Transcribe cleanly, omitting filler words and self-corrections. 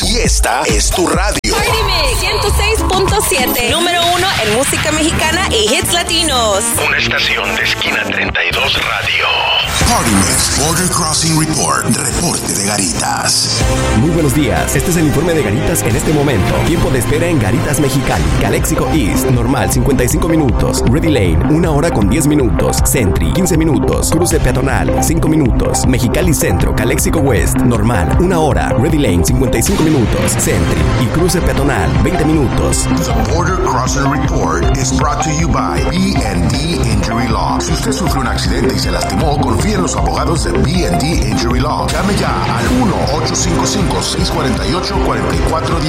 Mix. Y esta es tu radio. Party Mix 106.7. Número 1 en música mexicana y hits latinos. Una estación de esquina 32 Radio. Party Mix Border Crossing Report. Reporte de Garitas. Muy buenos días. Este es el informe de Garitas en este momento. Tiempo de espera en Garitas Mexicali. Calexico East, normal 55 minutos. Ready Lane, 1 hora con 10 minutos. Sentry, 15 minutos. Cruce peatonal, 5 minutos. Mexicali Centro, Calexico West, normal, 1 hora. Ready Lane, 55 minutos. Sentry y cruce peatonal, 20 minutos. The Border Crossing Report is brought to you by B&D Injury Law. Si usted sufrió un accidente y se lastimó, confíe en los abogados de B&D Injury Law. Llame ya al 1-855-648-4410.